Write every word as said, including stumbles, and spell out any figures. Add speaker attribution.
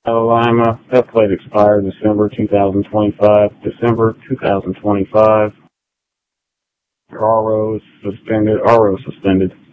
Speaker 1: Lima. That plate expired December two thousand twenty-five. December two thousand twenty-five. R O suspended. R O suspended.